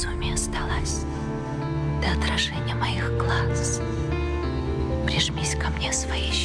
безумия сдалась. Ты отражение моих глаз. Прижмись ко мне своей